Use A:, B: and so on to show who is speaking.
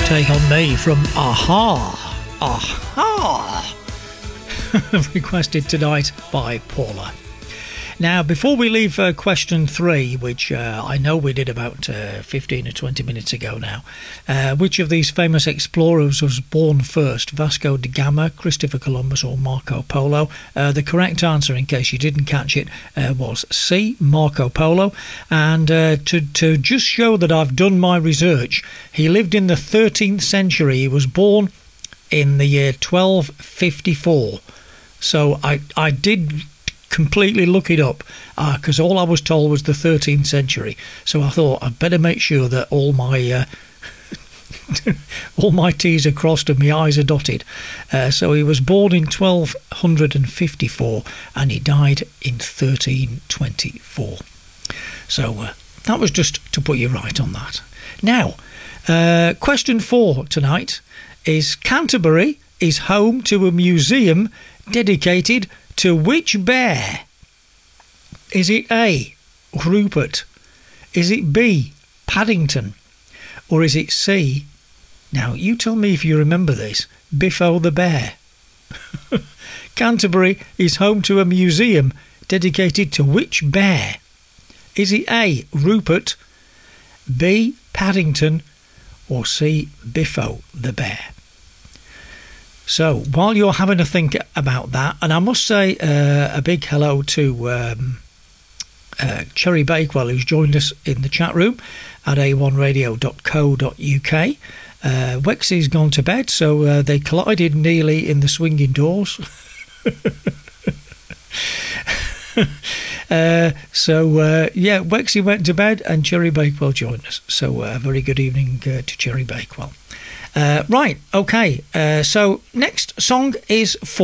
A: Take On Me from Aha. Aha. Requested tonight by Paula. Now, before we leave question 3, which I know we did about 15 or 20 minutes ago now, which of these famous explorers was born first, Vasco da Gama, Christopher Columbus or Marco Polo? The correct answer, in case you didn't catch it, was C, Marco Polo. And to just show that I've done my research, he lived in the 13th century. He was born in the year 1254. So I did completely look it up because all I was told was the 13th century. So I thought I'd better make sure that all my all my T's are crossed and my I's are dotted. So he was born in 1254 and he died in 1324. So that was just to put you right on that. Now, question 4 tonight is: Canterbury is home to a museum dedicated to which bear? Is it A, Rupert? Is it B, Paddington? Or is it C, now you tell me if you remember this, Biffo the bear? Canterbury is home to a museum dedicated to which bear? Is it A, Rupert, B, Paddington, or C, Biffo the bear? So, while you're having a think about that, and I must say a big hello to Cherry Bakewell, who's joined us in the chat room at a1radio.co.uk. Wexy's gone to bed, so they collided nearly in the swinging doors. Wexy went to bed and Cherry Bakewell joined us. So, very good evening to Cherry Bakewell. Right, okay, so next song is for